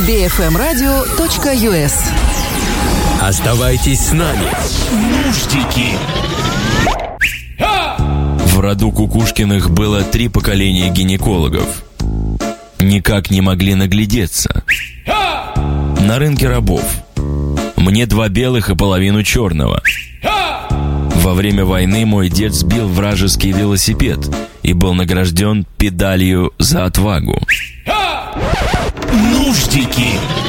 bfmradio.us. Оставайтесь с нами. Нуждики. В роду Кукушкиных было 3 поколения гинекологов. Никак не могли наглядеться. На рынке рабов. Мне 2 белых и половину черного. Во время войны мой дед сбил вражеский велосипед и был награжден медалью за отвагу. Нуждики.